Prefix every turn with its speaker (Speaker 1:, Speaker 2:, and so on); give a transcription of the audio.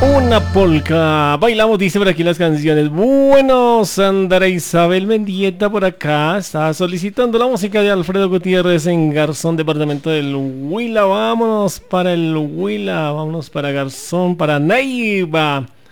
Speaker 1: Una polca. Bailamos, dice por aquí las canciones. Bueno, Sandra Isabel Mendieta por acá está solicitando la música de Alfredo Gutiérrez en Garzón, departamento del Huila. Vámonos para el Huila, vámonos para Garzón, para Neiva.